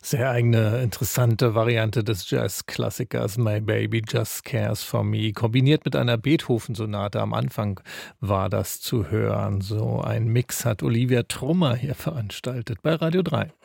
Sehr eigene, interessante Variante des Jazzklassikers My Baby Just Cares for Me. Kombiniert mit einer Beethoven-Sonate am Anfang war das zu hören. So ein Mix hat Olivia Trummer hier veranstaltet bei Radio 3.